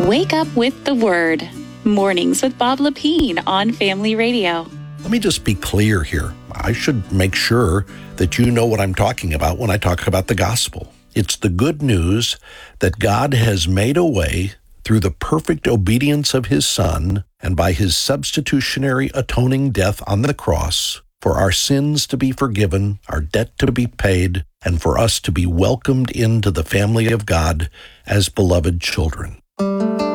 Wake up with the Word. Mornings with Bob Lepine on Family Radio. Let me just be clear here. I should make sure that you know what I'm talking about when I talk about the gospel. It's the good news that God has made a way through the perfect obedience of his Son and by his substitutionary atoning death on the cross for our sins to be forgiven, our debt to be paid, and for us to be welcomed into the family of God as beloved children.